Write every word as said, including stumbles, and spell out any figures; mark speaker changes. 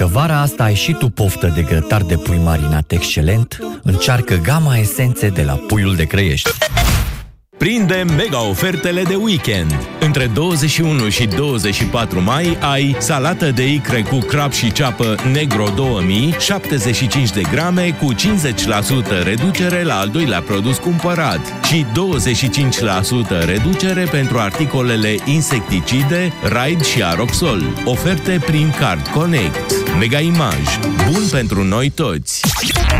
Speaker 1: Că vara asta ai și tu poftă de grătar de pui marinat excelent, încearcă gama esențe de la Puiul de Crăiești.
Speaker 2: Prinde mega ofertele de weekend. Între douăzeci și unu și douăzeci și patru mai ai salată de icre cu crab și ceapă Negro două mii, șaptezeci și cinci de grame cu cincizeci la sută reducere la al doilea produs cumpărat și douăzeci și cinci la sută reducere pentru articolele insecticide, Raid și Aroxol. Oferte prin Card Connect. Mega Image. Bun pentru noi toți!